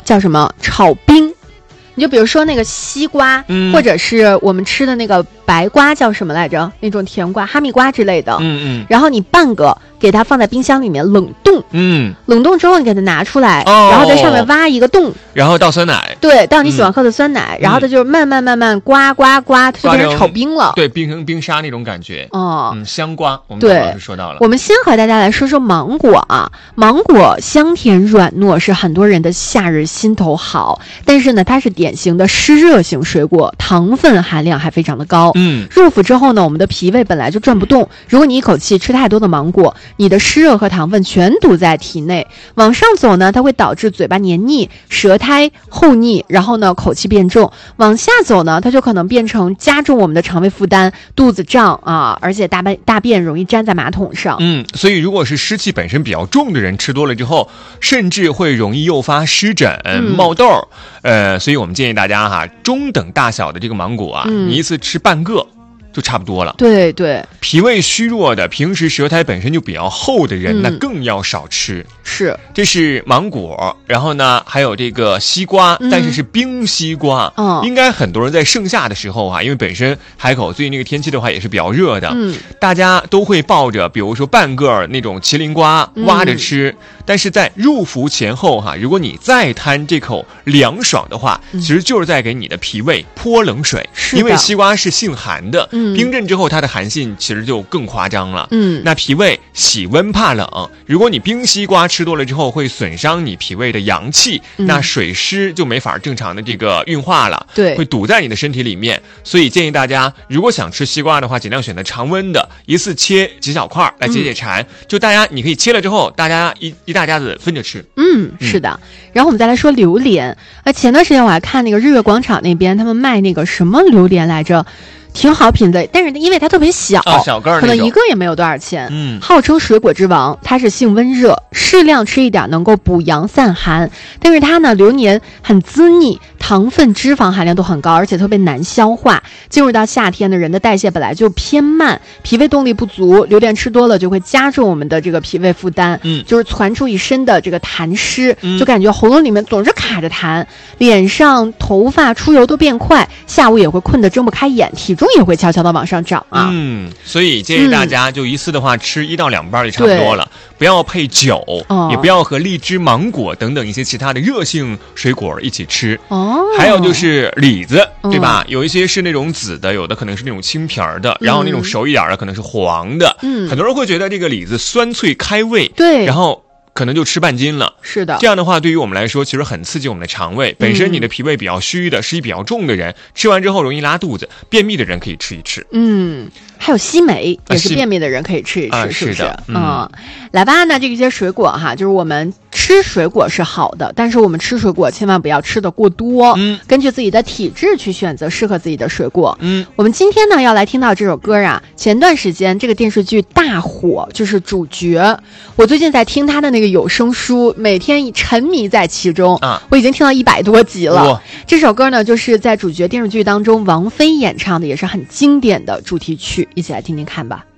叫什么炒冰。你就比如说那个西瓜，或者是我们吃的那个白瓜叫什么来着？那种甜瓜、哈密瓜之类的。然后你半个给它放在冰箱里面冷冻。冷冻之后你给它拿出来，然后在上面挖一个洞， 然后倒酸奶。 对，倒你喜欢喝的酸奶，然后它就慢慢刮，它就变成炒冰了。 对，冰成冰沙那种感觉。香瓜，我们刚老师说到了。 我们先和大家来说说芒果啊，芒果香甜软糯，是很多人的夏日心头好，但是呢，它是典型的湿热型水果，糖分含量还非常的高。入伏之后呢，我们的脾胃本来就转不动，如果你一口气吃太多的芒果，你的湿热和糖分全堵在体内，往上走呢，它会导致嘴巴黏腻、舌苔厚腻，然后呢口气变重；往下走呢，它就可能变成加重我们的肠胃负担，肚子胀啊，而且大便容易粘在马桶上。 所以如果是湿气本身比较重的人，吃多了之后，甚至会容易诱发湿疹、冒痘。所以我们建议大家哈，中等大小的这个芒果啊，你一次吃半个就差不多了。 对对， 脾胃虚弱的，平时舌苔本身就比较厚的人，那更要少吃。 是， 这是芒果，然后呢还有这个西瓜，但是是冰西瓜。应该很多人在盛夏的时候啊，因为本身海口最近这个天气的话也是比较热的，大家都会抱着比如说半个那种麒麟瓜挖着吃。但是在入伏前后哈，如果你再贪这口凉爽的话，其实就是在给你的脾胃泼冷水。因为西瓜是性寒的，冰镇之后它的寒性其实就更夸张了。那脾胃喜温怕冷，如果你冰西瓜吃多了之后，会损伤你脾胃的阳气，那水湿就没法正常的这个运化了， 对， 会堵在你的身体里面。所以建议大家，如果想吃西瓜的话，尽量选择常温的，一次切几小块来解解馋。就大家你可以切了之后，大家一大家子分着吃。 是的。然后我们再来说榴莲。前段时间我还看那个日月广场那边他们卖那个什么榴莲来着，挺好品的，但是因为它特别小， 小个儿， 可能一个也没有多少钱。号称水果之王，它是性温热，适量吃一点能够补阳散寒。但是它呢，流年很滋腻，糖分、脂肪含量都很高，而且特别难消化。进入到夏天的人的代谢本来就偏慢，脾胃动力不足，榴莲吃多了就会加重我们的这个脾胃负担。就是传出一身的这个痰湿，就感觉喉咙里面总是卡着痰，脸上、头发出油都变快，下午也会困得睁不开眼，体重也会悄悄的往上涨啊。 所以建议大家就一次的话吃1到2瓣就差不多了，不要配酒，也不要和荔枝、芒果等等一些其他的热性水果一起吃。还有就是李子，对吧？有一些是那种紫的，有的可能是那种青皮儿的，然后那种熟一点的可能是黄的。很多人会觉得这个李子酸脆开胃， 对， 然后可能就吃半斤了。 是的， 这样的话对于我们来说其实很刺激我们的肠胃。本身你的脾胃比较虚的，湿气比较重的人，吃完之后容易拉肚子，便秘的人可以吃一吃。 还有西梅，也是便秘的人可以吃一吃，是不是？来吧，那这些水果哈，就是我们吃水果是好的，但是我们吃水果千万不要吃得过多，根据自己的体质去选择适合自己的水果。我们今天呢要来听到这首歌啊，前段时间这个电视剧大火，就是主角，我最近在听他的那个有声书，每天沉迷在其中，我已经听到100多集了。这首歌呢，就是在主角电视剧当中王菲演唱的，也是很经典的主题曲，一起来听听看吧。